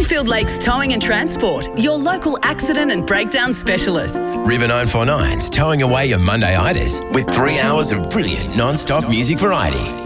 Longfield Lakes Towing and Transport, your local accident and breakdown specialists. River 949's towing away your Monday-itis with 3 hours of brilliant non-stop music variety.